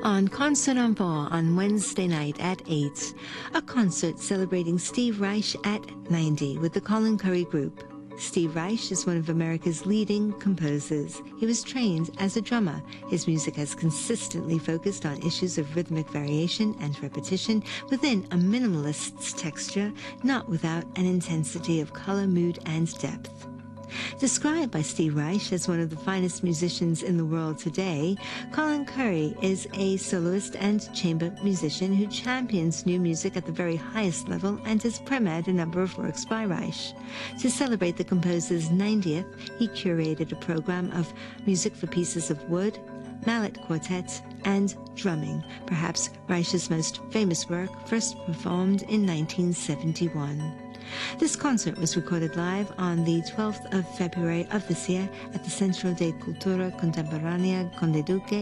On Concert Enfant on Wednesday night at 8, a concert celebrating Steve Reich at 90 with the Colin Currie Group. Steve Reich is one of America's leading composers. He was trained as a drummer. His music has consistently focused on issues of rhythmic variation and repetition within a minimalist's texture, not without an intensity of color, mood, and depth. Described by Steve Reich as one of the finest musicians in the world today, Colin Currie is a soloist and chamber musician who champions new music at the very highest level and has premiered a number of works by Reich. To celebrate the composer's 90th, he curated a program of music for pieces of wood, mallet quartet, and drumming, perhaps Reich's most famous work, first performed in 1971. This concert was recorded live on the 12th of February of this year at the Centro de Cultura Contemporánea Conde Duque